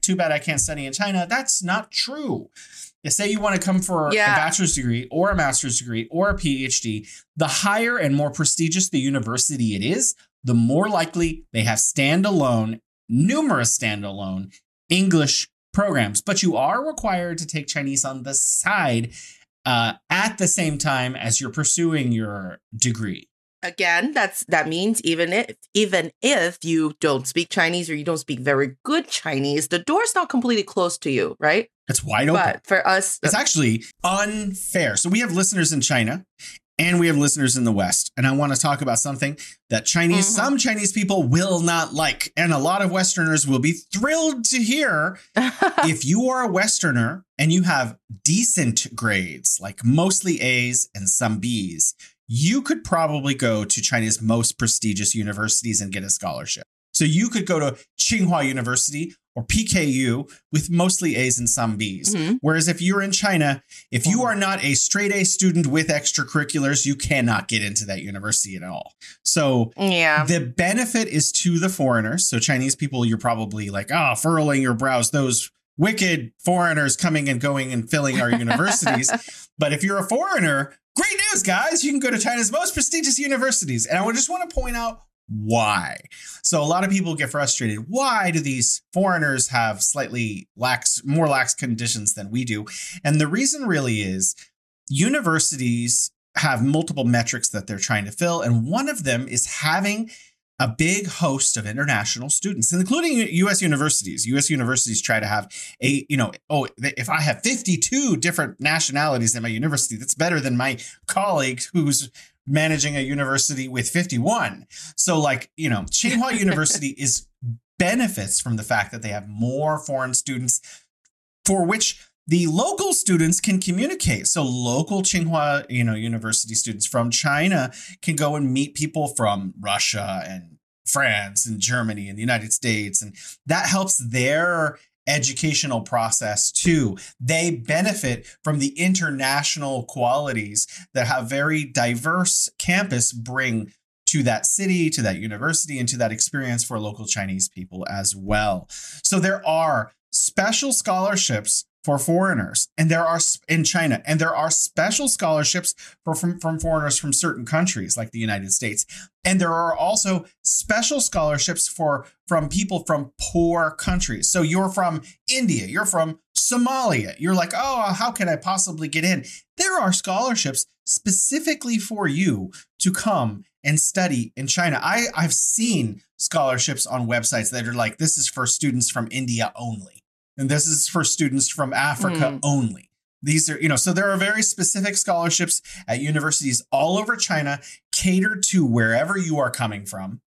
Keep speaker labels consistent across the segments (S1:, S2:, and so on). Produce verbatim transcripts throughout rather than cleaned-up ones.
S1: too bad I can't study in China. That's not true. You say you want to come for
S2: yeah.
S1: a bachelor's degree or a master's degree or a PhD, the higher and more prestigious the university it is, the more likely they have standalone, numerous standalone English programs. But you are required to take Chinese on the side uh, at the same time as you're pursuing your degree.
S2: Again, that's that means even if even if you don't speak Chinese or you don't speak very good Chinese, the door's not completely closed to you, right?
S1: It's wide open.
S2: But for us,
S1: it's actually unfair. So we have listeners in China and we have listeners in the West. And I want to talk about something that Chinese, mm-hmm. some Chinese people will not like. And a lot of Westerners will be thrilled to hear. If you are a Westerner and you have decent grades, like mostly A's and some B's, you could probably go to China's most prestigious universities and get a scholarship. So you could go to Tsinghua University or P K U with mostly A's and some B's. Mm-hmm. Whereas if you're in China, if you are not a straight A student with extracurriculars, you cannot get into that university at all. So
S2: yeah.
S1: the benefit is to the foreigners. So Chinese people, you're probably like, ah, oh, furrowing your brows, those wicked foreigners coming and going and filling our universities. But if you're a foreigner, great news, guys. You can go to China's most prestigious universities. And I just want to point out why. So a lot of people get frustrated. Why do these foreigners have slightly lax, more lax conditions than we do? And the reason really is universities have multiple metrics that they're trying to fill. And one of them is having a big host of international students, including U S universities. U S universities try to have a, you know, oh, if I have fifty-two different nationalities at my university, that's better than my colleague who's managing a university with fifty-one. So like, you know, Tsinghua University is benefits from the fact that they have more foreign students for which the local students can communicate. So local Tsinghua, you know, university students from China can go and meet people from Russia and France and Germany and the United States. And that helps their educational process too. They benefit from the international qualities that have very diverse campus bring to that city, to that university, and to that experience for local Chinese people as well. So there are special scholarships for foreigners, and there are in China, and there are special scholarships for from, from foreigners from certain countries like the United States. And there are also special scholarships for from people from poor countries. So you're from India, you're from Somalia. You're like, oh, how can I possibly get in? There are scholarships specifically for you to come and study in China. I, I've seen scholarships on websites that are like, this is for students from India only. And this is for students from Africa mm. only. These are, you know, so there are very specific scholarships at universities all over China catered to wherever you are coming from.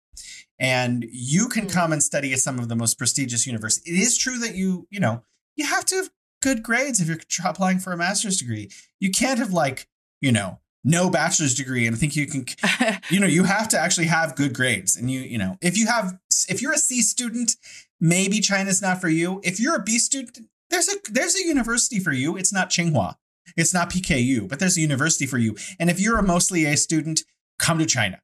S1: And you can mm. come and study at some of the most prestigious universities. It is true that you, you know, you have to have good grades if you're applying for a master's degree. You can't have like, you know, no bachelor's degree and think you can, you know, you have to actually have good grades. And you, you know, if you have, if you're a C student, maybe China's not for you. If you're a B student, there's a there's a university for you. It's not Tsinghua. It's not P K U, but there's a university for you. And if you're a mostly A student, come to China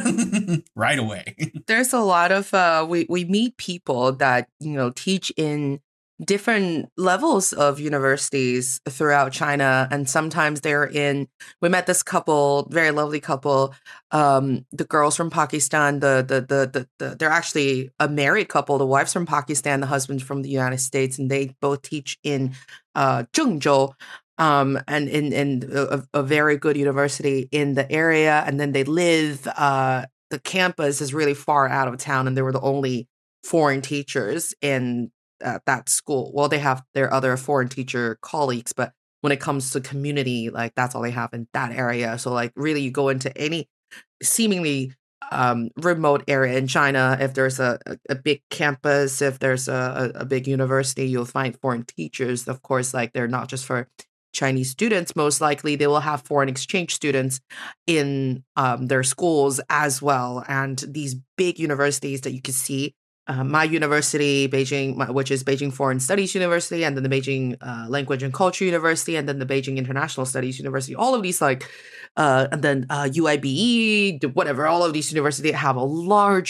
S1: right away.
S2: There's a lot of, uh, we, we meet people that, you know, teach in different levels of universities throughout China. And sometimes they're in, we met this couple, very lovely couple, um, the girls from Pakistan, the, the, the, the, the, they're actually a married couple. The wife's from Pakistan, the husband's from the United States, and they both teach in uh, Zhengzhou, um, and in, in a, a very good university in the area. And then they live, uh, the campus is really far out of town, and they were the only foreign teachers in at that school. Well, they have their other foreign teacher colleagues, but when it comes to community, like that's all they have in that area. So like really you go into any seemingly um, remote area in China, if there's a, a, a big campus, if there's a, a big university, you'll find foreign teachers. Of course, like they're not just for Chinese students. Most likely they will have foreign exchange students in um, their schools as well. And these big universities that you can see, Uh, my university, Beijing, my, which is Beijing Foreign Studies University, and then the Beijing uh, Language and Culture University, and then the Beijing International Studies University. All of these, like, uh, and then uh, U I B E, whatever. All of these universities have a large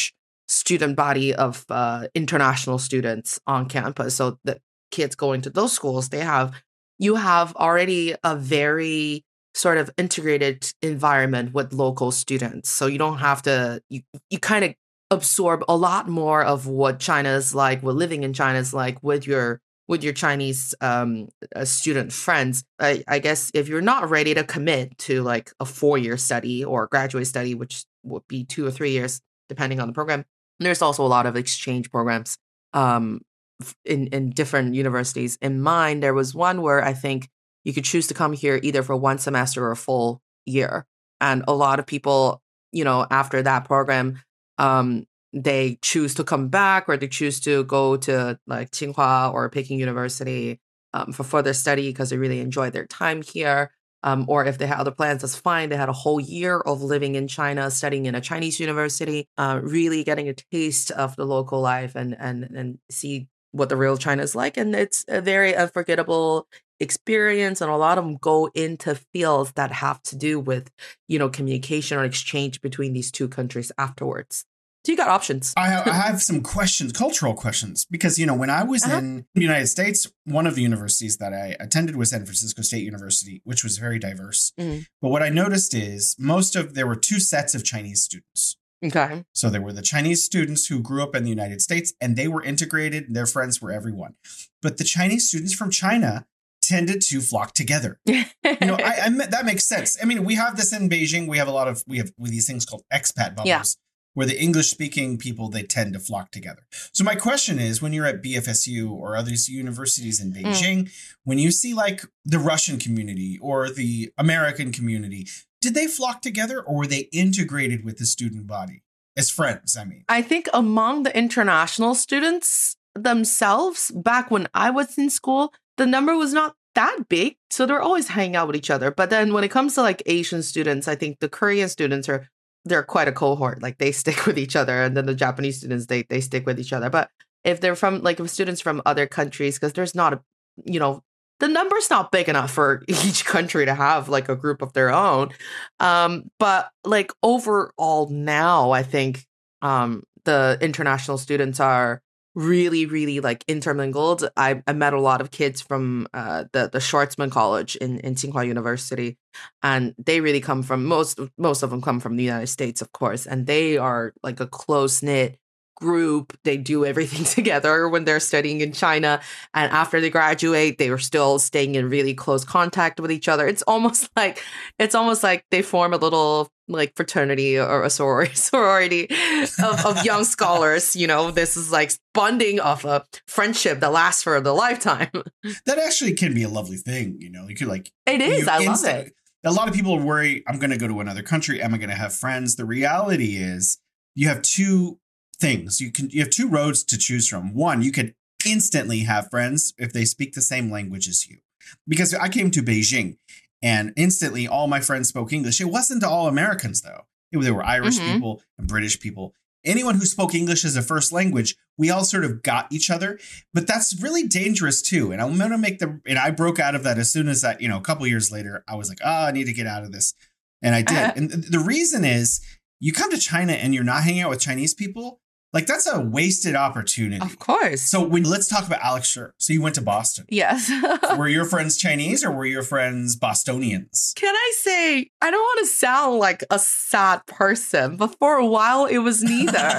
S2: student body of uh, international students on campus. So the kids going to those schools, they have you have already a very sort of integrated environment with local students. So you don't have to you you kind of absorb a lot more of what China is like, what living in China is like with your with your Chinese um, uh, student friends. I, I guess if you're not ready to commit to like a four year study or graduate study, which would be two or three years, depending on the program, there's also a lot of exchange programs um, in, in different universities. In mine, there was one where I think you could choose to come here either for one semester or a full year. And a lot of people, you know, after that program, um, they choose to come back or they choose to go to like Tsinghua or Peking University um, for further study because they really enjoyed their time here. Um, or if they had other plans, that's fine. They had a whole year of living in China, studying in a Chinese university, uh, really getting a taste of the local life and and and see what the real China is like. And it's a very unforgettable experience. And a lot of them go into fields that have to do with, you know, communication or exchange between these two countries afterwards. So you got options.
S1: I have, I have some questions, cultural questions, because, you know, when I was uh-huh. in the United States, one of the universities that I attended was San Francisco State University, which was very diverse. Mm. But what I noticed is most of there were two sets of Chinese students.
S2: Okay.
S1: So there were the Chinese students who grew up in the United States and they were integrated. Their friends were everyone. But the Chinese students from China tended to flock together. You know, I, I that makes sense. I mean, we have this in Beijing. We have a lot of we have these things called expat bubbles. Yeah. Where the English-speaking people, they tend to flock together. So my question is, when you're at B F S U or other universities in Beijing, mm. when you see like the Russian community or the American community, did they flock together or were they integrated with the student body as friends? I mean,
S2: I think among the international students themselves, back when I was in school, the number was not that big. So they're always hanging out with each other. But then when it comes to like Asian students, I think the Korean students are they're quite a cohort. Like they stick with each other, and then the Japanese students they they stick with each other. But if they're from like if students from other countries, because there's not a, you know, the number's not big enough for each country to have like a group of their own. Um, but like overall now, I think um, the international students are really, really like intermingled. I, I met a lot of kids from uh, the the Schwarzman College in in Tsinghua University, and they really come from most most of them come from the United States, of course, and they are like a close knit group. They do everything together when they're studying in China, and after they graduate, they are still staying in really close contact with each other. It's almost like it's almost like they form a little like fraternity or a sorority, sorority of, of young scholars. You know, this is like bonding of a friendship that lasts for the lifetime.
S1: That actually can be a lovely thing. You know, you could like
S2: it is. I love it.
S1: A lot of people worry, I'm going to go to another country. Am I going to have friends? The reality is you have two things. You can you have two roads to choose from. One, you could instantly have friends if they speak the same language as you. Because I came to Beijing and instantly all my friends spoke English. It wasn't all Americans, though. It, there were Irish mm-hmm. people and British people. Anyone who spoke English as a first language, we all sort of got each other. But that's really dangerous, too. And I'm going to make the and I broke out of that as soon as that, you know, a couple years later, I was like, oh, I need to get out of this. And I did. Uh-huh. And the reason is you come to China and you're not hanging out with Chinese people. Like, that's a wasted opportunity.
S2: Of course.
S1: So when let's talk about Alex Scher. So you went to Boston.
S2: Yes.
S1: Were your friends Chinese or were your friends Bostonians?
S2: Can I say, I don't want to sound like a sad person, but for a while it was neither.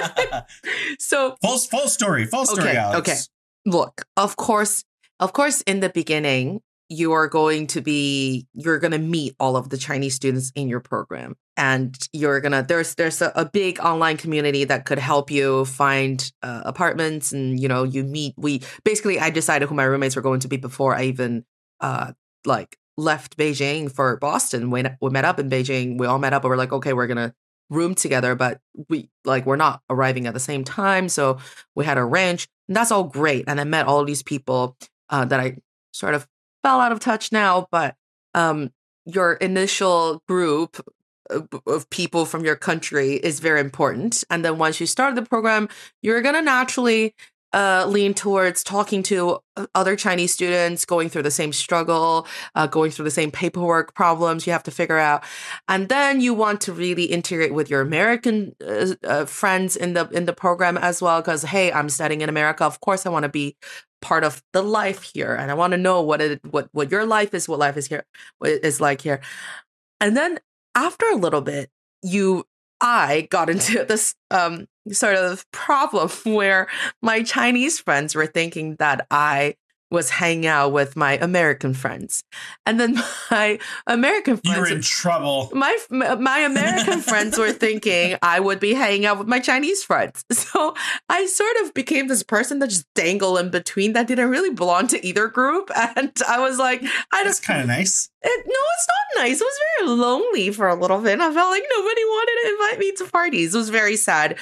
S2: So
S1: full, full story, full story,
S2: okay,
S1: Alex.
S2: Okay. Look, of course, of course, in the beginning, you are going to be, you're going to meet all of the Chinese students in your program. And you're going to, there's there's a, a big online community that could help you find uh, apartments. And, you know, you meet, we, basically, I decided who my roommates were going to be before I even, uh, like, left Beijing for Boston. We, we met up in Beijing. We all met up and we're like, okay, we're going to room together. But we, like, we're not arriving at the same time. So we had a ranch. And that's all great. And I met all these people uh, that I sort of fell out of touch now, but um, your initial group of, of people from your country is very important. And then once you start the program, you're going to naturally uh, lean towards talking to other Chinese students going through the same struggle, uh, going through the same paperwork problems you have to figure out, and then you want to really integrate with your American uh, uh, friends in the in the program as well. Because hey, I'm studying in America. Of course, I want to be part of the life here, and I want to know what it what what your life is, what life is here is like here. And then after a little bit, you I got into this um, sort of problem where my Chinese friends were thinking that I was hanging out with my American friends. And then my American friends...
S1: You were in trouble.
S2: My, my American friends were thinking I would be hanging out with my Chinese friends. So I sort of became this person that just dangled in between that didn't really belong to either group. And I was like... I
S1: That's kind of nice.
S2: It, no, it's not nice. It was very lonely for a little bit. I felt like nobody wanted to invite me to parties. It was very sad.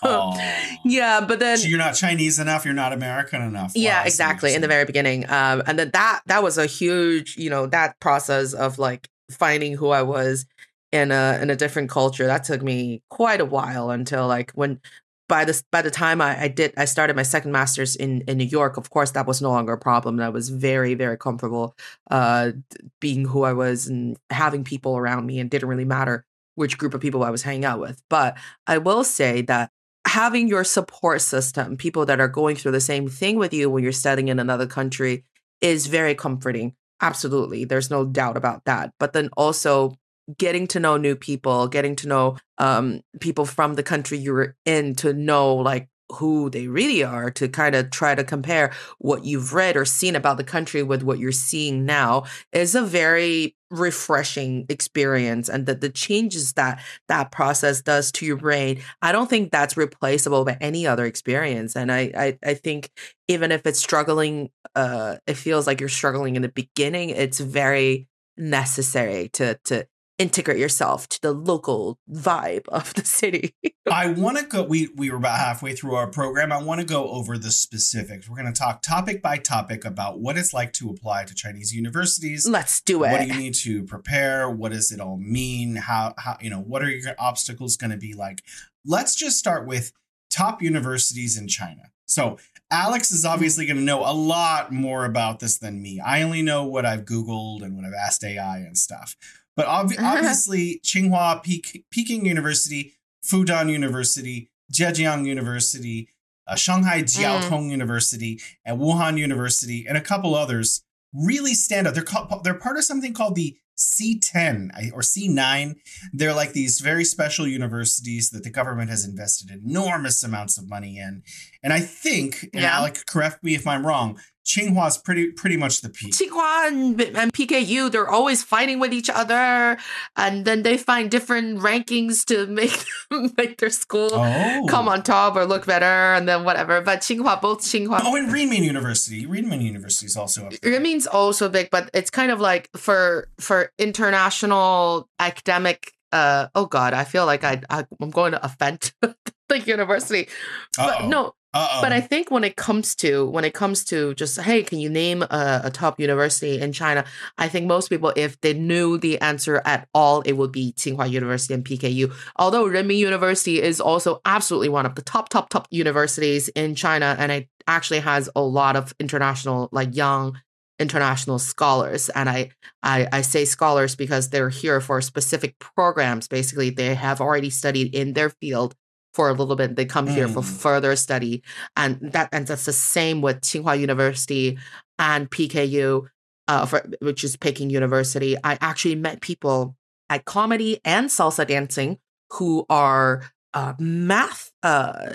S2: Yeah, but then...
S1: So you're not Chinese enough, you're not American enough.
S2: Yeah,
S1: wow,
S2: exactly. In the very beginning. Um, and then that that was a huge, you know, that process of like finding who I was in a in a different culture. That took me quite a while until like when... By this, by the time I, I did, I started my second master's in, in New York. Of course, that was no longer a problem. I was very, very comfortable uh, being who I was and having people around me, and didn't really matter which group of people I was hanging out with. But I will say that having your support system, people that are going through the same thing with you when you're studying in another country, is very comforting. Absolutely, there's no doubt about that. But then also getting to know new people, getting to know um, people from the country you were in, to know like who they really are, to kind of try to compare what you've read or seen about the country with what you're seeing now, is a very refreshing experience. And that the changes that that process does to your brain, I don't think that's replaceable by any other experience. And I I, I think even if it's struggling, uh, it feels like you're struggling in the beginning, it's very necessary to to integrate yourself to the local vibe of the city.
S1: I want to go, we, we were about halfway through our program. I want to go over the specifics. We're going to talk topic by topic about what it's like to apply to Chinese universities.
S2: Let's do it.
S1: What do you need to prepare? What does it all mean? How, how, you know, what are your obstacles going to be like? Let's just start with top universities in China. So Alex is obviously going to know a lot more about this than me. I only know what I've Googled and what I've asked A I and stuff. But ob- obviously, Tsinghua, Pe- Peking University, Fudan University, Zhejiang University, uh, Shanghai Jiaotong mm. University, and Wuhan University, and a couple others really stand out. They're called, they're part of something called the C ten or C nine. They're like these very special universities that the government has invested enormous amounts of money in. And I think, and yeah. Alec, correct me if I'm wrong, Tsinghua is pretty pretty much the peak.
S2: Tsinghua and, and P K U, they're always fighting with each other, and then they find different rankings to make make their school oh. come on top or look better, and then whatever. But Tsinghua, both Tsinghua.
S1: Oh, and Renmin University. Renmin University is also up there.
S2: Renmin's also big, but it's kind of like for for international academic. Uh, oh God, I feel like I, I I'm going to offend the university. Uh-oh. But no. Uh-oh. But I think when it comes to when it comes to just, hey, can you name a, a top university in China? I think most people, if they knew the answer at all, it would be Tsinghua University and P K U. Although Renmin University is also absolutely one of the top, top, top universities in China, and it actually has a lot of international, like young international scholars. And I, I, I say scholars because they're here for specific programs. Basically, they have already studied in their field for a little bit. They come mm. here for further study. And that and that's the same with Tsinghua University and P K U, uh, for, which is Peking University. I actually met people at comedy and salsa dancing who are uh, math uh,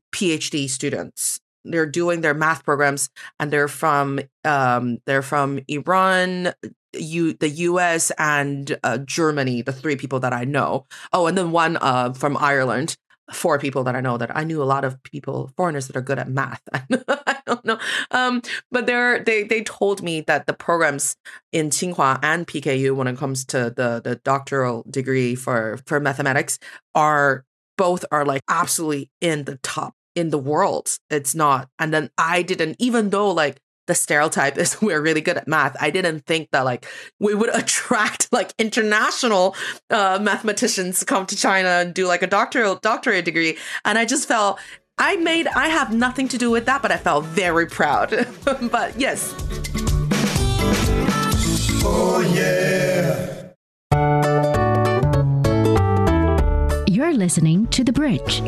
S2: PhD students. They're doing their math programs, and they're from um, they're from Iran, U, the U S, and uh, Germany. The three people that I know. Oh, and then one uh, from Ireland. Four people that I know that I knew a lot of people, foreigners that are good at math. I don't know. Um, but they're, they they told me that the programs in Tsinghua and P K U, when it comes to the, the doctoral degree for, for mathematics, are both are like absolutely in the top in the world. It's not. And then I didn't, even though like the stereotype is we're really good at math, I didn't think that like we would attract like international uh, mathematicians to come to China and do like a doctoral doctorate degree. And I just felt I made, I have nothing to do with that, but I felt very proud. But yes.
S3: Oh, yeah.
S4: You're listening to The Bridge.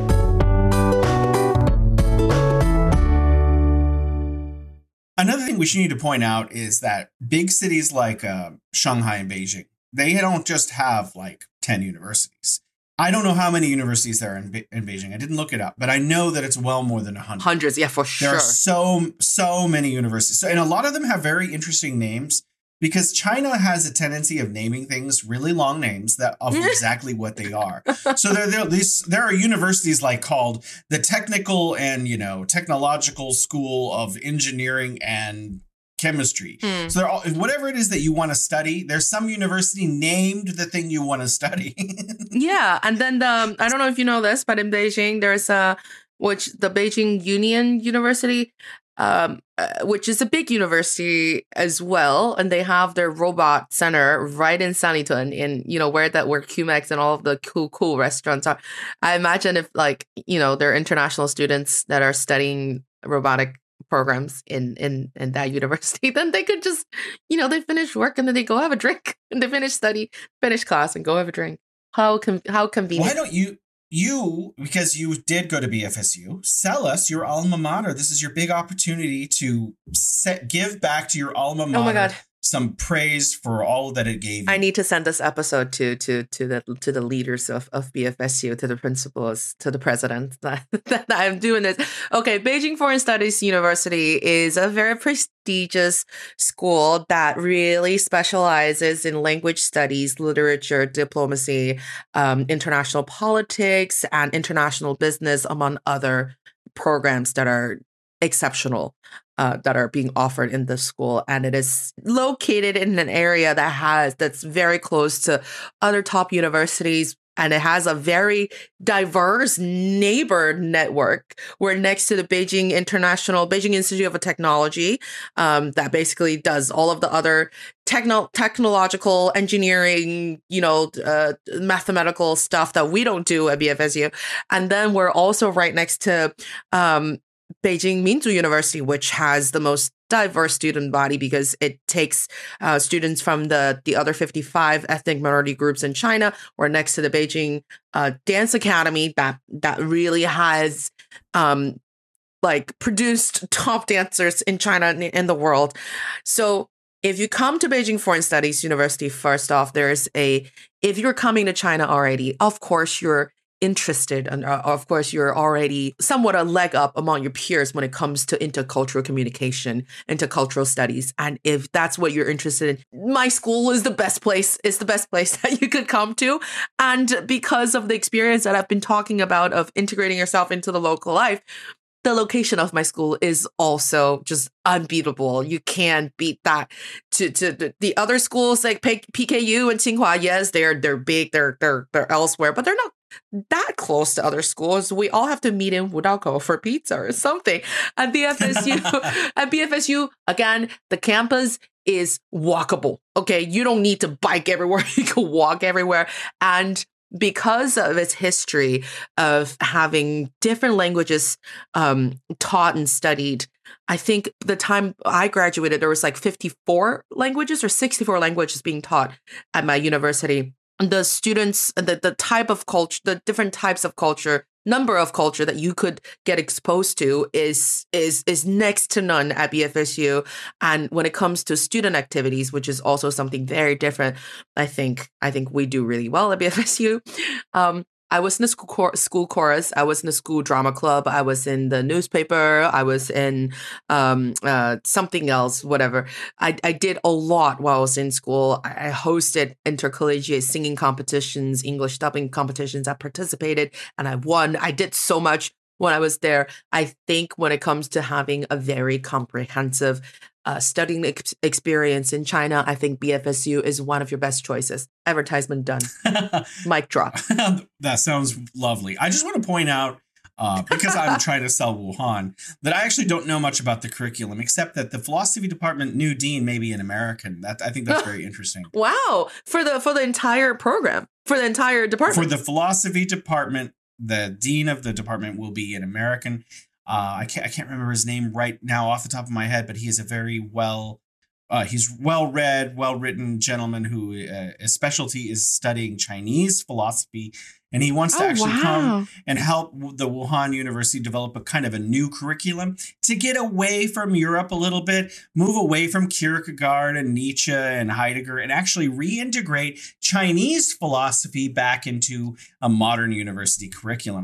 S1: Another thing we should need to point out is that big cities like uh, Shanghai and Beijing, they don't just have like ten universities. I don't know how many universities there are in, Be- in Beijing. I didn't look it up, but I know that it's well more than one hundred.
S2: Hundreds, yeah, for sure.
S1: There are so, so many universities. So, and a lot of them have very interesting names because China has a tendency of naming things really long names that of exactly what they are. So there, there, these, there are universities like called the Technical and, you know, Technological School of Engineering and Chemistry. Mm. So all, whatever it is that you want to study, there's some university named the thing you want to study.
S2: Yeah. And then the, I don't know if you know this, but in Beijing, there's a, which the Beijing Union University, um, uh, which is a big university as well. And they have their robot center right in Sanlitun, in, you know, where that, where Q M E X and all of the cool, cool restaurants are. I imagine if like, you know, there are international students that are studying robotic programs in, in, in that university, then they could just, you know, they finish work and then they go have a drink and they finish study, finish class and go have a drink. How com- how convenient.
S1: Why don't you, you, because you did go to B F S U, sell us your alma mater. This is your big opportunity to set, give back to your alma mater.
S2: Oh my God.
S1: Some praise for all that it gave you.
S2: I need to send this episode to to to the to the leaders of, of B F S U, to the principals, to the president that, that I'm doing this. Okay, Beijing Foreign Studies University is a very prestigious school that really specializes in language studies, literature, diplomacy, um, international politics, and international business, among other programs that are exceptional. Uh, that are being offered in the school, and it is located in an area that has that's very close to other top universities, and it has a very diverse neighbor network. We're next to the Beijing International Beijing Institute of Technology, um, that basically does all of the other techno technological engineering, you know, uh, mathematical stuff that we don't do at B F S U, and then we're also right next to um, Beijing Minzu University, which has the most diverse student body because it takes uh, students from the, the other fifty-five ethnic minority groups in China. We're next to the Beijing uh, Dance Academy that that really has um, like produced top dancers in China and in the world. So if you come to Beijing Foreign Studies University, first off, there's a, if you're coming to China already, of course, you're interested, and uh, of course you're already somewhat a leg up among your peers when it comes to intercultural communication, intercultural studies. And if that's what you're interested in, my school is the best place, is the best place that you could come to. And because of the experience that I've been talking about of integrating yourself into the local life, the location of my school is also just unbeatable. You can't beat that. To to the, the other schools like P K U and Tsinghua, yes, they're they're big, they're they're they're elsewhere, but they're not that close to other schools. We all have to meet in Wudao for pizza or something. At B F S U, at B F S U, again, the campus is walkable. Okay, you don't need to bike everywhere. You can walk everywhere. And because of its history of having different languages um, taught and studied, I think the time I graduated, there was like fifty-four languages or sixty-four languages being taught at my university. The students, the, the type of culture, the different types of culture, number of culture that you could get exposed to is is is next to none at B F S U. And when it comes to student activities, which is also something very different, I think I think we do really well at B F S U. Um, I was in the school, chor- school chorus. I was in the school drama club. I was in the newspaper. I was in um, uh, something else, whatever. I, I did a lot while I was in school. I, I hosted intercollegiate singing competitions, English dubbing competitions. I participated and I won. I did so much when I was there. I think when it comes to having a very comprehensive Uh, studying ex- experience in China, I think B F S U is one of your best choices. Advertisement done. Mic drop.
S1: That sounds lovely. I just want to point out, uh, because I'm trying to sell Wuhan, that I actually don't know much about the curriculum, except that the philosophy department new dean may be an American. That I think that's very interesting.
S2: Wow. For the for the entire program, for the entire department.
S1: For the philosophy department the dean of the department will be an American. Uh, I can't I can't remember his name right now off the top of my head, but he is a very well uh, he's well read, well written gentleman who uh, his specialty is studying Chinese philosophy, and he wants to
S2: Oh,
S1: actually
S2: wow.
S1: come and help the Wuhan University develop a kind of a new curriculum to get away from Europe a little bit, move away from Kierkegaard and Nietzsche and Heidegger, and actually reintegrate Chinese philosophy back into a modern university curriculum.